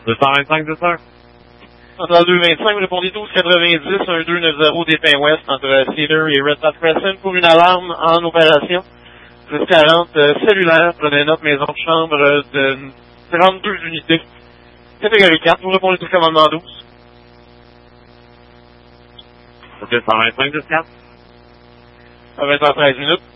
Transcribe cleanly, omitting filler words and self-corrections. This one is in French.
225, 2 heures. Entre 225, vous répondez 1290, 1290 des Pins Ouest entre Cedar et Red Path Crescent pour une alarme en opération. 1040 cellulaire, prenez note, maison de chambre de 32 unités. Catégorie 4, vous répondez tout commandement 12. 225, 2 4. À 20h13 minutes.